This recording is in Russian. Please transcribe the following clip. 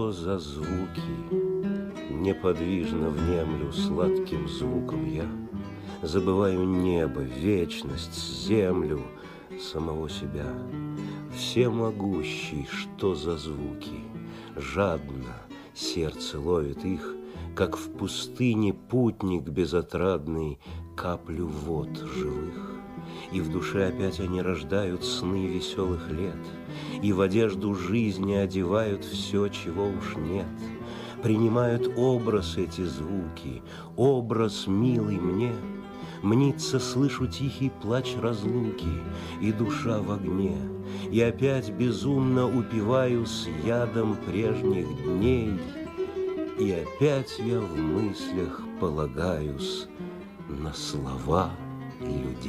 За звуки неподвижно внемлю сладким звуком я, забываю небо, вечность, землю, самого себя. Всемогущий, что за звуки, жадно сердце ловит их, как в пустыне путник безотрадный каплю вод живых. И в душе опять они рождают сны веселых лет, и в одежду жизни одевают все, чего уж нет. Принимают образ эти звуки, образ милый мне. Мнится, слышу тихий плач разлуки, и душа в огне. И опять безумно упиваюсь ядом прежних дней, и опять я в мыслях полагаюсь на слова людей.